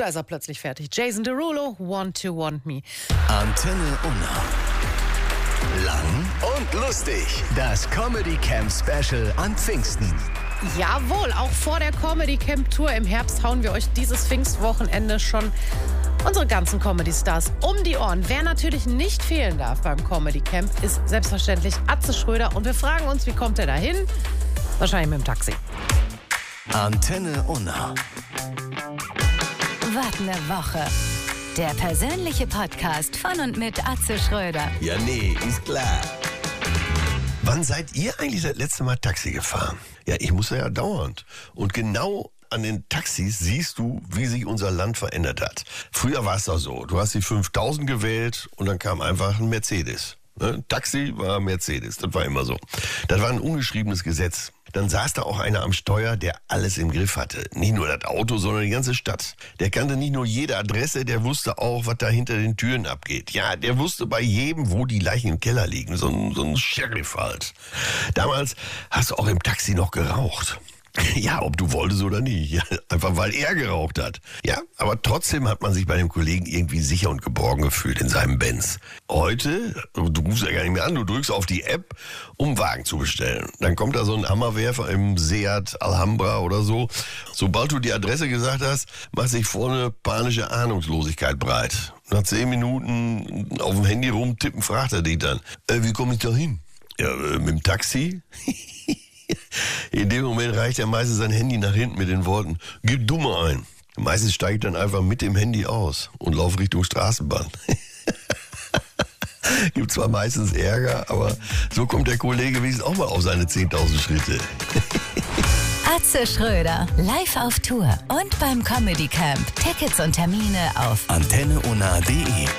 da ist er plötzlich fertig. Jason Derulo, Want to Want Me. Antenne Unna. Lang und lustig. Das Comedy Camp Special an Pfingsten. Jawohl, auch vor der Comedy Camp Tour im Herbst hauen wir euch dieses Pfingstwochenende schon unsere ganzen Comedy-Stars um die Ohren. Wer natürlich nicht fehlen darf beim Comedy Camp, ist selbstverständlich Atze Schröder. Und wir fragen uns, wie kommt er dahin? Wahrscheinlich mit dem Taxi. Antenne Unna. Was eine Woche. Der persönliche Podcast von und mit Atze Schröder. Ja, nee, ist klar. Wann seid ihr eigentlich das letzte Mal Taxi gefahren? Ja, ich muss ja dauernd. Und genau an den Taxis siehst du, wie sich unser Land verändert hat. Früher war es doch so, du hast die 5000 gewählt und dann kam einfach ein Mercedes. Taxi war Mercedes, das war immer so. Das war ein ungeschriebenes Gesetz. Dann saß da auch einer am Steuer, der alles im Griff hatte. Nicht nur das Auto, sondern die ganze Stadt. Der kannte nicht nur jede Adresse, der wusste auch, was da hinter den Türen abgeht. Ja, der wusste bei jedem, wo die Leichen im Keller liegen. So ein Sheriff halt. Damals hast du auch im Taxi noch geraucht. Ja, ob du wolltest oder nicht. Ja, einfach weil er geraucht hat. Ja, aber trotzdem hat man sich bei dem Kollegen irgendwie sicher und geborgen gefühlt in seinem Benz. Heute, du rufst ja gar nicht mehr an, du drückst auf die App, um einen Wagen zu bestellen. Dann kommt da so ein Hammerwerfer im Seat Alhambra oder so. Sobald du die Adresse gesagt hast, macht sich vorne panische Ahnungslosigkeit breit. Nach 10 Minuten auf dem Handy rumtippen, fragt er dich dann, wie komme ich da hin? Ja, mit dem Taxi? In dem Moment reicht er meistens sein Handy nach hinten mit den Worten, gib du mal ein. Meistens steige ich dann einfach mit dem Handy aus und laufe Richtung Straßenbahn. Gibt zwar meistens Ärger, aber so kommt der Kollege wenigstens auch mal auf seine 10.000 Schritte. Atze Schröder, live auf Tour und beim Comedy Camp. Tickets und Termine auf AntenneUnna.de